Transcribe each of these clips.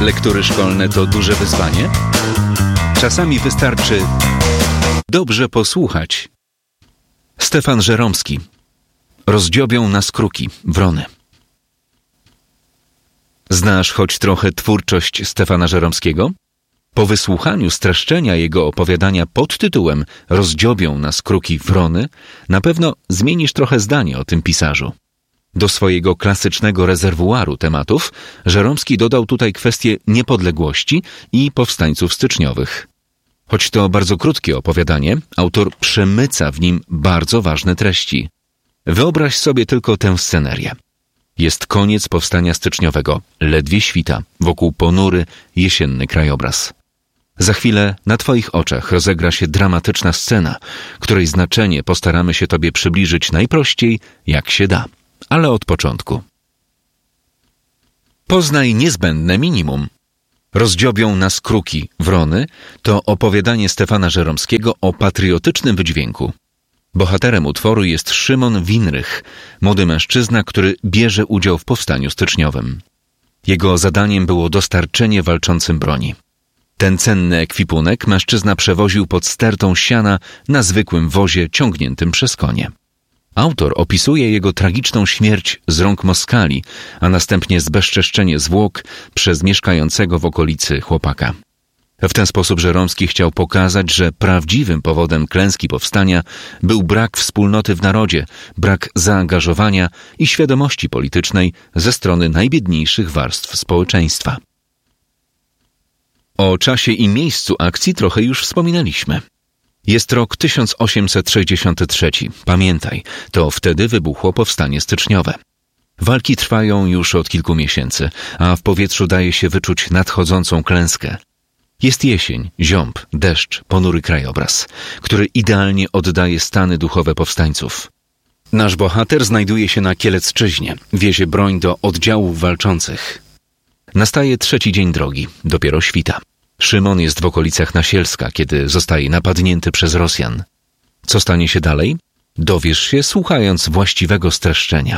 Lektury szkolne to duże wyzwanie? Czasami wystarczy dobrze posłuchać. Stefan Żeromski. Rozdziobią nas kruki, wrony. Znasz choć trochę twórczość Stefana Żeromskiego? Po wysłuchaniu streszczenia jego opowiadania pod tytułem Rozdziobią nas kruki, wrony, na pewno zmienisz trochę zdanie o tym pisarzu. Do swojego klasycznego rezerwuaru tematów Żeromski dodał tutaj kwestię niepodległości i powstańców styczniowych. Choć to bardzo krótkie opowiadanie, autor przemyca w nim bardzo ważne treści. Wyobraź sobie tylko tę scenerię. Jest koniec powstania styczniowego, ledwie świta, wokół ponury, jesienny krajobraz. Za chwilę na twoich oczach rozegra się dramatyczna scena, której znaczenie postaramy się tobie przybliżyć najprościej, jak się da. Ale od początku. Poznaj niezbędne minimum. Rozdziobią nas kruki, wrony to opowiadanie Stefana Żeromskiego o patriotycznym wydźwięku. Bohaterem utworu jest Szymon Winrych, młody mężczyzna, który bierze udział w powstaniu styczniowym. Jego zadaniem było dostarczenie walczącym broni. Ten cenny ekwipunek mężczyzna przewoził pod stertą siana na zwykłym wozie ciągniętym przez konie. Autor opisuje jego tragiczną śmierć z rąk Moskali, a następnie zbezczeszczenie zwłok przez mieszkającego w okolicy chłopaka. W ten sposób Żeromski chciał pokazać, że prawdziwym powodem klęski powstania był brak wspólnoty w narodzie, brak zaangażowania i świadomości politycznej ze strony najbiedniejszych warstw społeczeństwa. O czasie i miejscu akcji trochę już wspominaliśmy. Jest rok 1863. Pamiętaj, to wtedy wybuchło powstanie styczniowe. Walki trwają już od kilku miesięcy, a w powietrzu daje się wyczuć nadchodzącą klęskę. Jest jesień, ziąb, deszcz, ponury krajobraz, który idealnie oddaje stany duchowe powstańców. Nasz bohater znajduje się na Kielecczyźnie, wiezie broń do oddziałów walczących. Nastaje trzeci dzień drogi, dopiero świta. Szymon jest w okolicach Nasielska, kiedy zostaje napadnięty przez Rosjan. Co stanie się dalej? Dowiesz się, słuchając właściwego streszczenia.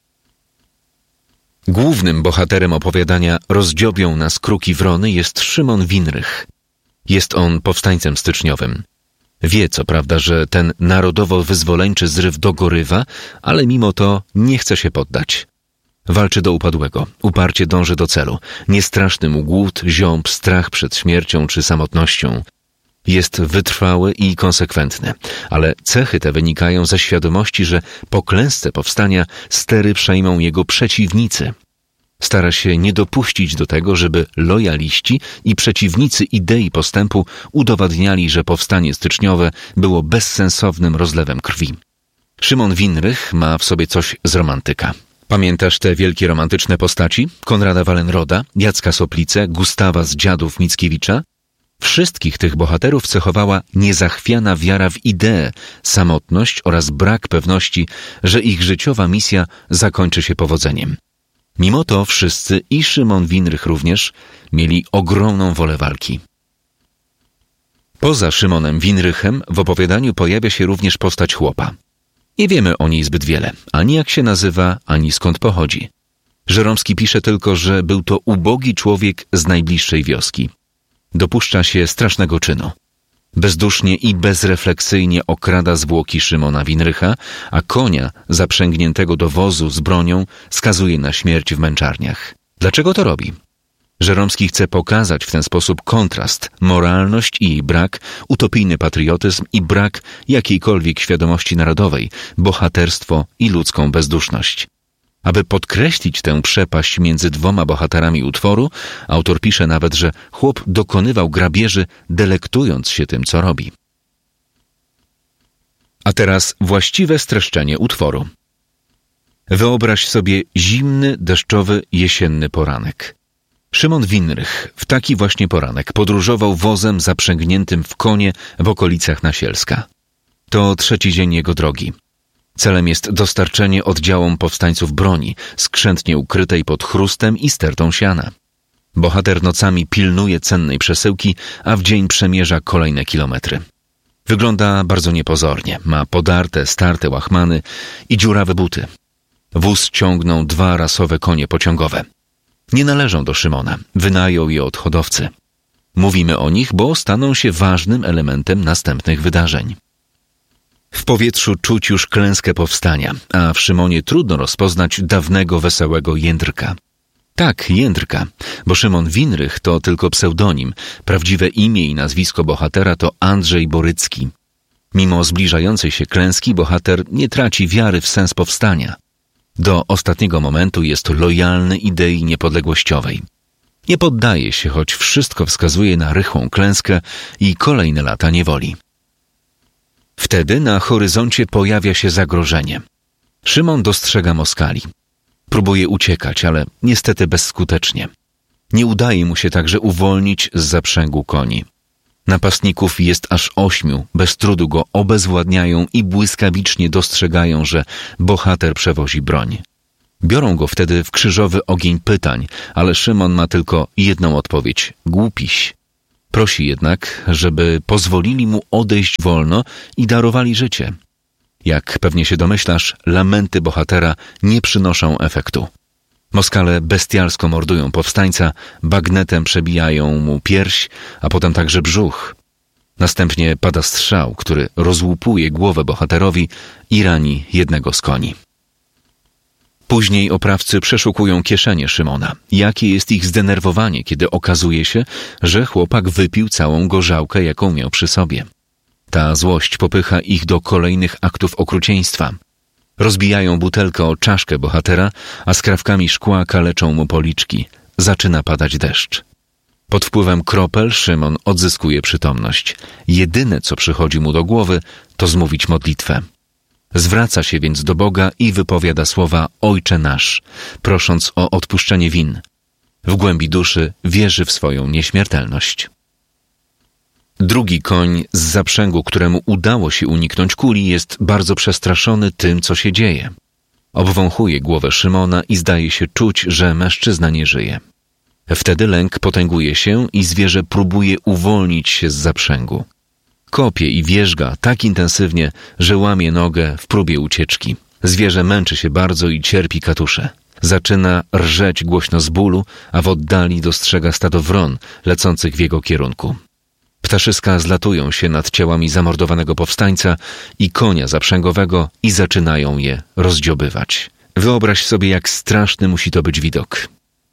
Głównym bohaterem opowiadania Rozdziobią nas kruki, wrony jest Szymon Winrych. Jest on powstańcem styczniowym. Wie co prawda, że ten narodowo-wyzwoleńczy zryw dogorywa, ale mimo to nie chce się poddać. Walczy do upadłego, uparcie dąży do celu. Niestraszny mu głód, ziąb, strach przed śmiercią czy samotnością. Jest wytrwały i konsekwentny, ale cechy te wynikają ze świadomości, że po klęsce powstania stery przejmą jego przeciwnicy. Stara się nie dopuścić do tego, żeby lojaliści i przeciwnicy idei postępu udowadniali, że powstanie styczniowe było bezsensownym rozlewem krwi. Szymon Winrych ma w sobie coś z romantyka. Pamiętasz te wielkie romantyczne postaci? Konrada Wallenroda, Jacka Soplicę, Gustawa z Dziadów Mickiewicza? Wszystkich tych bohaterów cechowała niezachwiana wiara w ideę, samotność oraz brak pewności, że ich życiowa misja zakończy się powodzeniem. Mimo to wszyscy, i Szymon Winrych również, mieli ogromną wolę walki. Poza Szymonem Winrychem w opowiadaniu pojawia się również postać chłopa. Nie wiemy o niej zbyt wiele, ani jak się nazywa, ani skąd pochodzi. Żeromski pisze tylko, że był to ubogi człowiek z najbliższej wioski. Dopuszcza się strasznego czynu. Bezdusznie i bezrefleksyjnie okrada zwłoki Szymona Winrycha, a konia zaprzęgniętego do wozu z bronią skazuje na śmierć w męczarniach. Dlaczego to robi? Żeromski chce pokazać w ten sposób kontrast, moralność i jej brak, utopijny patriotyzm i brak jakiejkolwiek świadomości narodowej, bohaterstwo i ludzką bezduszność. Aby podkreślić tę przepaść między dwoma bohaterami utworu, autor pisze nawet, że chłop dokonywał grabieży, delektując się tym, co robi. A teraz właściwe streszczenie utworu. Wyobraź sobie zimny, deszczowy, jesienny poranek. Szymon Winrych w taki właśnie poranek podróżował wozem zaprzęgniętym w konie w okolicach Nasielska. To trzeci dzień jego drogi. Celem jest dostarczenie oddziałom powstańców broni, skrzętnie ukrytej pod chrustem i stertą siana. Bohater nocami pilnuje cennej przesyłki, a w dzień przemierza kolejne kilometry. Wygląda bardzo niepozornie, ma podarte, starte łachmany i dziurawe buty. Wóz ciągną 2 rasowe konie pociągowe. Nie należą do Szymona, wynajął je od hodowcy. Mówimy o nich, bo staną się ważnym elementem następnych wydarzeń. W powietrzu czuć już klęskę powstania, a w Szymonie trudno rozpoznać dawnego wesołego Jędrka. Tak, Jędrka, bo Szymon Winrych to tylko pseudonim, prawdziwe imię i nazwisko bohatera to Andrzej Borycki. Mimo zbliżającej się klęski bohater nie traci wiary w sens powstania. Do ostatniego momentu jest lojalny idei niepodległościowej. Nie poddaje się, choć wszystko wskazuje na rychłą klęskę i kolejne lata niewoli. Wtedy na horyzoncie pojawia się zagrożenie. Szymon dostrzega Moskali. Próbuje uciekać, ale niestety bezskutecznie. Nie udaje mu się także uwolnić z zaprzęgu koni. Napastników jest aż 8, bez trudu go obezwładniają i błyskawicznie dostrzegają, że bohater przewozi broń. Biorą go wtedy w krzyżowy ogień pytań, ale Szymon ma tylko jedną odpowiedź – głupiś. Prosi jednak, żeby pozwolili mu odejść wolno i darowali życie. Jak pewnie się domyślasz, lamenty bohatera nie przynoszą efektu. Moskale bestialsko mordują powstańca, bagnetem przebijają mu pierś, a potem także brzuch. Następnie pada strzał, który rozłupuje głowę bohaterowi i rani jednego z koni. Później oprawcy przeszukują kieszenie Szymona. Jakie jest ich zdenerwowanie, kiedy okazuje się, że chłopak wypił całą gorzałkę, jaką miał przy sobie. Ta złość popycha ich do kolejnych aktów okrucieństwa. Rozbijają butelkę o czaszkę bohatera, a skrawkami szkła kaleczą mu policzki. Zaczyna padać deszcz. Pod wpływem kropel Szymon odzyskuje przytomność. Jedyne, co przychodzi mu do głowy, to zmówić modlitwę. Zwraca się więc do Boga i wypowiada słowa Ojcze nasz, prosząc o odpuszczenie win. W głębi duszy wierzy w swoją nieśmiertelność. Drugi koń z zaprzęgu, któremu udało się uniknąć kuli, jest bardzo przestraszony tym, co się dzieje. Obwąchuje głowę Szymona i zdaje się czuć, że mężczyzna nie żyje. Wtedy lęk potęguje się i zwierzę próbuje uwolnić się z zaprzęgu. Kopie i wierzga tak intensywnie, że łamie nogę w próbie ucieczki. Zwierzę męczy się bardzo i cierpi katusze. Zaczyna rżeć głośno z bólu, a w oddali dostrzega stado wron lecących w jego kierunku. Ptaszyska zlatują się nad ciałami zamordowanego powstańca i konia zaprzęgowego i zaczynają je rozdziobywać. Wyobraź sobie, jak straszny musi to być widok.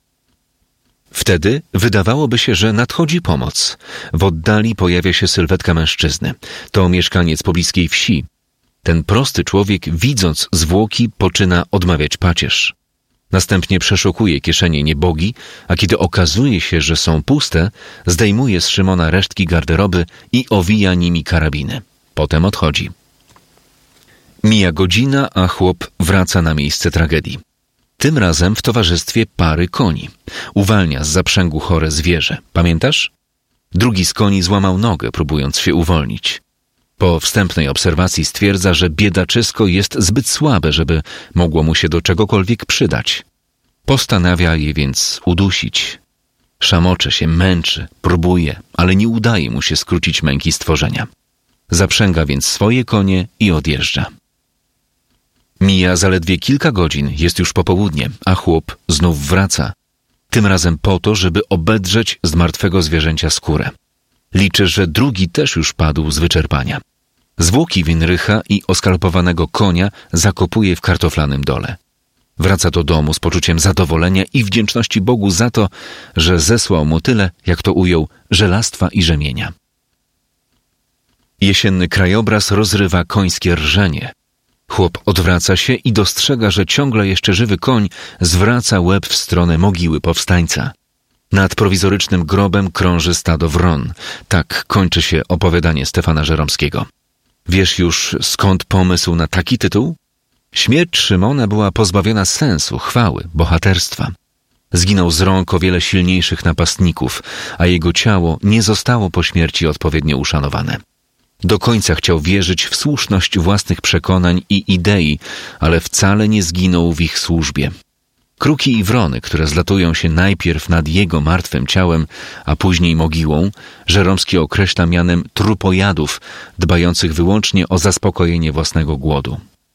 Wtedy wydawałoby się, że nadchodzi pomoc. W oddali pojawia się sylwetka mężczyzny. To mieszkaniec pobliskiej wsi. Ten prosty człowiek, widząc zwłoki, poczyna odmawiać pacierz. Następnie przeszukuje kieszenie niebogi, a kiedy okazuje się, że są puste, zdejmuje z Szymona resztki garderoby i owija nimi karabiny. Potem odchodzi. Mija godzina, a chłop wraca na miejsce tragedii. Tym razem w towarzystwie pary koni. Uwalnia z zaprzęgu chore zwierzę. Pamiętasz? Drugi z koni złamał nogę, próbując się uwolnić. Po wstępnej obserwacji stwierdza, że biedaczysko jest zbyt słabe, żeby mogło mu się do czegokolwiek przydać. Postanawia je więc udusić. Szamocze się, męczy, próbuje, ale nie udaje mu się skrócić męki stworzenia. Zaprzęga więc swoje konie i odjeżdża. Mija zaledwie kilka godzin, jest już popołudnie, a chłop znów wraca. Tym razem po to, żeby obedrzeć z martwego zwierzęcia skórę. Liczy, że drugi też już padł z wyczerpania. Zwłoki Winrycha i oskalpowanego konia zakopuje w kartoflanym dole. Wraca do domu z poczuciem zadowolenia i wdzięczności Bogu za to, że zesłał mu tyle, jak to ujął, żelastwa i rzemienia. Jesienny krajobraz rozrywa końskie rżenie. Chłop odwraca się i dostrzega, że ciągle jeszcze żywy koń zwraca łeb w stronę mogiły powstańca. Nad prowizorycznym grobem krąży stado wron. Tak kończy się opowiadanie Stefana Żeromskiego. Wiesz już, skąd pomysł na taki tytuł? Śmierć Szymona była pozbawiona sensu, chwały, bohaterstwa. Zginął z rąk o wiele silniejszych napastników, a jego ciało nie zostało po śmierci odpowiednio uszanowane. Do końca chciał wierzyć w słuszność własnych przekonań i idei, ale wcale nie zginął w ich służbie. Kruki i wrony, które zlatują się najpierw nad jego martwym ciałem, a później mogiłą, Żeromski określa mianem trupojadów, dbających wyłącznie o zaspokojenie własnego głodu.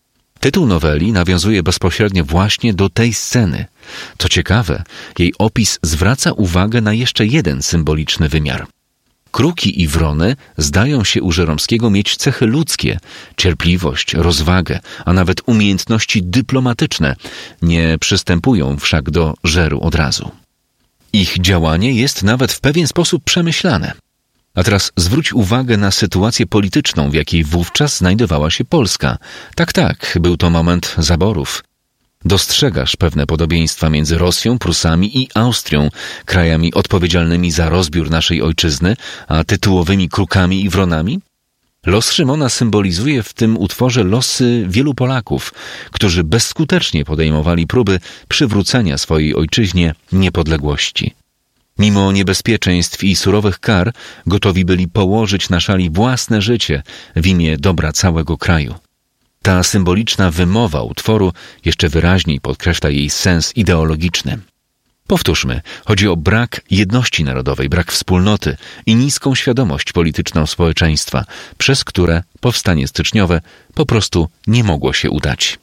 Tytuł noweli nawiązuje bezpośrednio właśnie do tej sceny. Co ciekawe, jej opis zwraca uwagę na jeszcze jeden symboliczny wymiar. Kruki i wrony zdają się u Żeromskiego mieć cechy ludzkie, cierpliwość, rozwagę, a nawet umiejętności dyplomatyczne, nie przystępują wszak do żeru od razu. Ich działanie jest nawet w pewien sposób przemyślane. A teraz zwróć uwagę na sytuację polityczną, w jakiej wówczas znajdowała się Polska. Tak, był to moment zaborów. Dostrzegasz pewne podobieństwa między Rosją, Prusami i Austrią, krajami odpowiedzialnymi za rozbiór naszej ojczyzny, a tytułowymi krukami i wronami? Los Szymona symbolizuje w tym utworze losy wielu Polaków, którzy bezskutecznie podejmowali próby przywrócenia swojej ojczyźnie niepodległości. Mimo niebezpieczeństw i surowych kar, gotowi byli położyć na szali własne życie w imię dobra całego kraju. Ta symboliczna wymowa utworu jeszcze wyraźniej podkreśla jej sens ideologiczny. Powtórzmy, chodzi o brak jedności narodowej, brak wspólnoty i niską świadomość polityczną społeczeństwa, przez które powstanie styczniowe po prostu nie mogło się udać.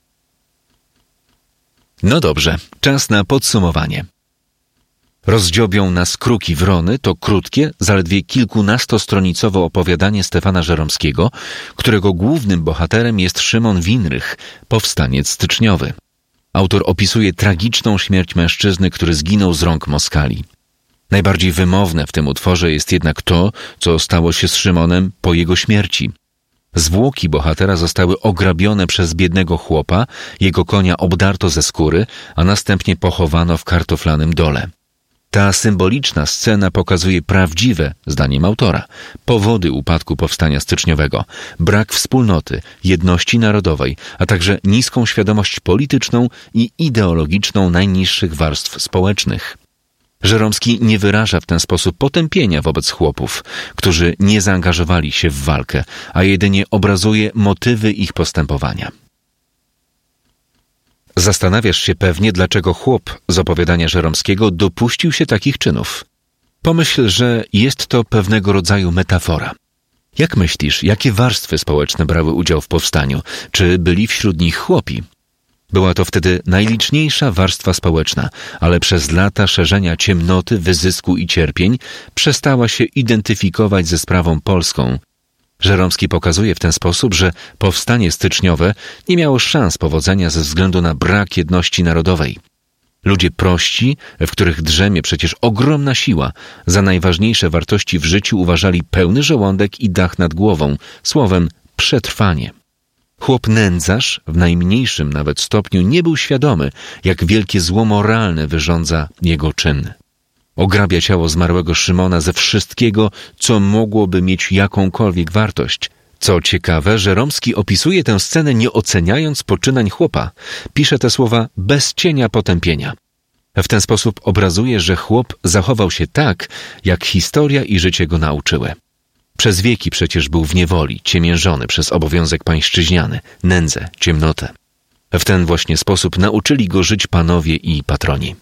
No dobrze, czas na podsumowanie. Rozdziobią nas kruki wrony to krótkie, zaledwie kilkunastostronicowe opowiadanie Stefana Żeromskiego, którego głównym bohaterem jest Szymon Winrych, powstaniec styczniowy. Autor opisuje tragiczną śmierć mężczyzny, który zginął z rąk Moskali. Najbardziej wymowne w tym utworze jest jednak to, co stało się z Szymonem po jego śmierci. Zwłoki bohatera zostały ograbione przez biednego chłopa, jego konia obdarto ze skóry, a następnie pochowano w kartoflanym dole. Ta symboliczna scena pokazuje prawdziwe, zdaniem autora, powody upadku powstania styczniowego, brak wspólnoty, jedności narodowej, a także niską świadomość polityczną i ideologiczną najniższych warstw społecznych. Żeromski nie wyraża w ten sposób potępienia wobec chłopów, którzy nie zaangażowali się w walkę, a jedynie obrazuje motywy ich postępowania. Zastanawiasz się pewnie, dlaczego chłop z opowiadania Żeromskiego dopuścił się takich czynów. Pomyśl, że jest to pewnego rodzaju metafora. Jak myślisz, jakie warstwy społeczne brały udział w powstaniu? Czy byli wśród nich chłopi? Była to wtedy najliczniejsza warstwa społeczna, ale przez lata szerzenia ciemnoty, wyzysku i cierpień przestała się identyfikować ze sprawą polską. Żeromski pokazuje w ten sposób, że powstanie styczniowe nie miało szans powodzenia ze względu na brak jedności narodowej. Ludzie prości, w których drzemie przecież ogromna siła, za najważniejsze wartości w życiu uważali pełny żołądek i dach nad głową, słowem przetrwanie. Chłop nędzarz w najmniejszym nawet stopniu nie był świadomy, jak wielkie zło moralne wyrządza jego czyn. Ograbia ciało zmarłego Szymona ze wszystkiego, co mogłoby mieć jakąkolwiek wartość. Co ciekawe, Żeromski opisuje tę scenę nie oceniając poczynań chłopa. Pisze te słowa bez cienia potępienia. W ten sposób obrazuje, że chłop zachował się tak, jak historia i życie go nauczyły. Przez wieki przecież był w niewoli, ciemiężony przez obowiązek pańszczyźniany, nędzę, ciemnotę. W ten właśnie sposób nauczyli go żyć panowie i patroni.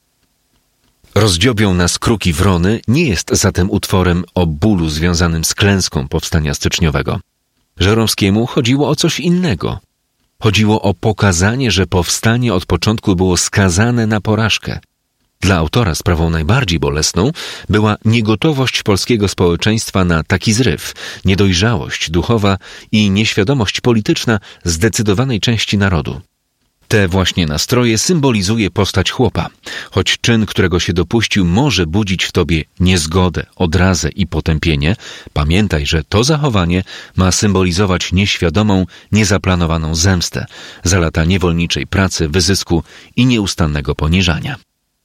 Rozdziobią nas kruki wrony nie jest zatem utworem o bólu związanym z klęską powstania styczniowego. Żeromskiemu chodziło o coś innego. Chodziło o pokazanie, że powstanie od początku było skazane na porażkę. Dla autora sprawą najbardziej bolesną była niegotowość polskiego społeczeństwa na taki zryw, niedojrzałość duchowa i nieświadomość polityczna zdecydowanej części narodu. Te właśnie nastroje symbolizuje postać chłopa. Choć czyn, którego się dopuścił, może budzić w tobie niezgodę, odrazę i potępienie, pamiętaj, że to zachowanie ma symbolizować nieświadomą, niezaplanowaną zemstę za lata niewolniczej pracy, wyzysku i nieustannego poniżania.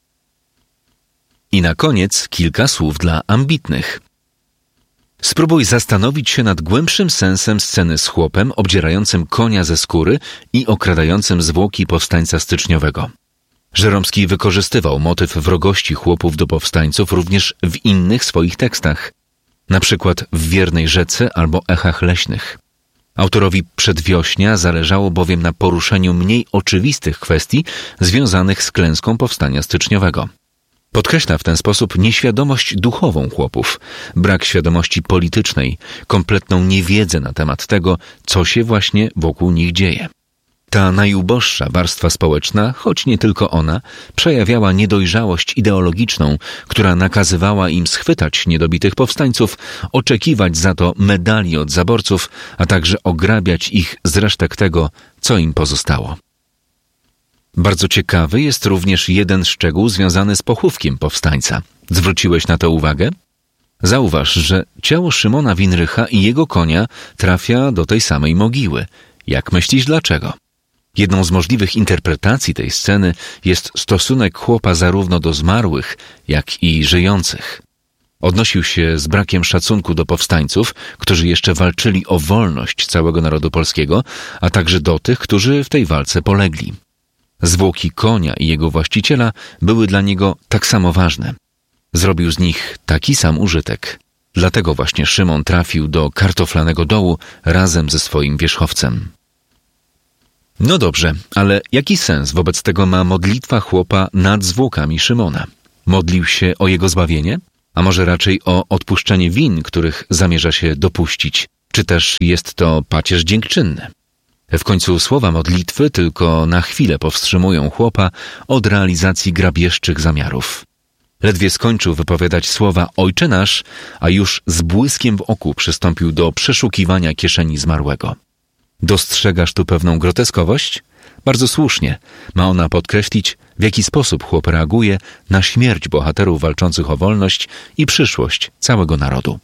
I na koniec kilka słów dla ambitnych. Spróbuj zastanowić się nad głębszym sensem sceny z chłopem obdzierającym konia ze skóry i okradającym zwłoki powstańca styczniowego. Żeromski wykorzystywał motyw wrogości chłopów do powstańców również w innych swoich tekstach, na przykład w Wiernej Rzece albo Echach Leśnych. Autorowi Przedwiośnia zależało bowiem na poruszeniu mniej oczywistych kwestii związanych z klęską powstania styczniowego. Podkreśla w ten sposób nieświadomość duchową chłopów, brak świadomości politycznej, kompletną niewiedzę na temat tego, co się właśnie wokół nich dzieje. Ta najuboższa warstwa społeczna, choć nie tylko ona, przejawiała niedojrzałość ideologiczną, która nakazywała im schwytać niedobitych powstańców, oczekiwać za to medali od zaborców, a także ograbiać ich z resztek tego, co im pozostało. Bardzo ciekawy jest również jeden szczegół związany z pochówkiem powstańca. Zwróciłeś na to uwagę? Zauważ, że ciało Szymona Winrycha i jego konia trafia do tej samej mogiły. Jak myślisz, dlaczego? Jedną z możliwych interpretacji tej sceny jest stosunek chłopa zarówno do zmarłych, jak i żyjących. Odnosił się z brakiem szacunku do powstańców, którzy jeszcze walczyli o wolność całego narodu polskiego, a także do tych, którzy w tej walce polegli. Zwłoki konia i jego właściciela były dla niego tak samo ważne. Zrobił z nich taki sam użytek. Dlatego właśnie Szymon trafił do kartoflanego dołu razem ze swoim wierzchowcem. No dobrze, ale jaki sens wobec tego ma modlitwa chłopa nad zwłokami Szymona? Modlił się o jego zbawienie? A może raczej o odpuszczenie win, których zamierza się dopuścić? Czy też jest to pacierz dziękczynny? W końcu słowa modlitwy tylko na chwilę powstrzymują chłopa od realizacji grabieżczych zamiarów. Ledwie skończył wypowiadać słowa Ojcze nasz, a już z błyskiem w oku przystąpił do przeszukiwania kieszeni zmarłego. Dostrzegasz tu pewną groteskowość? Bardzo słusznie. Ma ona podkreślić, w jaki sposób chłop reaguje na śmierć bohaterów walczących o wolność i przyszłość całego narodu.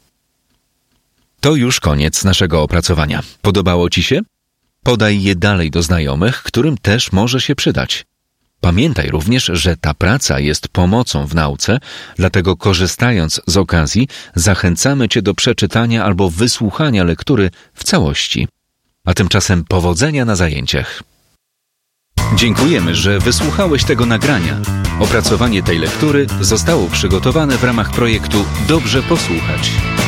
To już koniec naszego opracowania. Podobało Ci się? Podaj je dalej do znajomych, którym też może się przydać. Pamiętaj również, że ta praca jest pomocą w nauce, dlatego korzystając z okazji zachęcamy Cię do przeczytania albo wysłuchania lektury w całości. A tymczasem powodzenia na zajęciach. Dziękujemy, że wysłuchałeś tego nagrania. Opracowanie tej lektury zostało przygotowane w ramach projektu Dobrze Posłuchać.